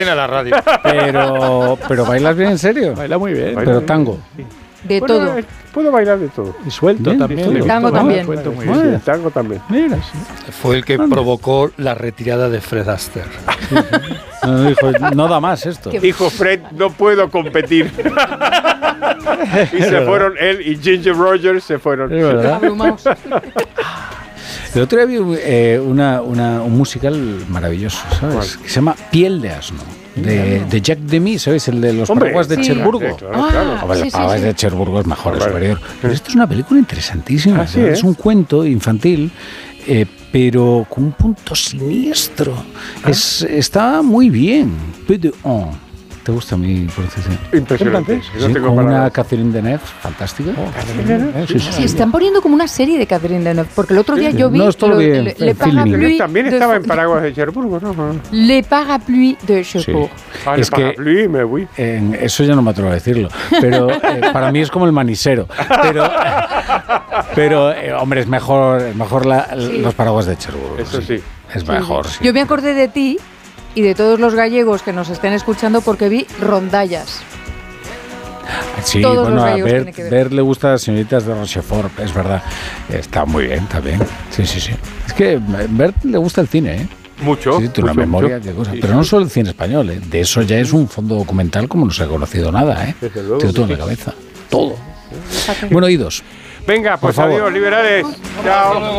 a la radio. Pero ¿bailas bien en serio? Baila muy bien. Pero tango. De todo. Puedo bailar de todo. Y suelto Bien, también. todo. Tango también. Suelto muy Bueno. bien. Tango también. Mira. Fue el que provocó la retirada de Fred Astaire. No, dijo, no da más esto. Dijo Fred, no puedo competir. Y se fueron él y Ginger Rogers se fueron. Es verdad. Abrumados. El otro día vi un musical maravilloso, ¿sabes? Que se llama Piel de asno, de Jack Demy, ¿sabes? El de los paraguas de Sí. Cherburgo. Claro, claro. Hombre, sí, los sí, paraguas sí. de Cherburgo es mejor, es Hombre. superior. Pero esto es una película interesantísima. Así ¿verdad? es. Es un cuento infantil, pero con un punto siniestro. Está muy bien. Peu de on. ¿Te gusta mi pronunciación? Impresionante. No Sí, tengo con una palabras. Catherine Deneuve fantástica. Sí, sí, Sí, están poniendo como una serie de Catherine Deneuve, porque el otro día yo vi No, esto lo vi en Le filming. Parapluie También de estaba en Fo- Paraguas de Cherburgo, ¿no? Le Parapluie de Cherbourg. Ah, Es que eso ya no me atrevo a decirlo, pero para mí es como el manisero. Pero hombre, es mejor los paraguas de Cherburgo. Eso sí. Es mejor, sí. Yo me acordé de ti y de todos los gallegos que nos estén escuchando porque vi Rondallas. Sí, todos bueno, los a gallegos tienen que ver. Ver le gusta a las señoritas de Rochefort, es verdad. Está muy bien, está bien. Sí, sí, sí. Es que Ver le gusta el cine, ¿eh? Mucho. Sí, tiene una mucho, memoria mucho. de cosas. Sí, Pero sí. no solo el cine español, ¿eh? De eso ya es un fondo documental como no se ha conocido nada, ¿eh? Desde luego, Tiene todo sí. en la cabeza. Todo. Bueno, oídos. Venga, pues Por favor. adiós, liberales. Chao.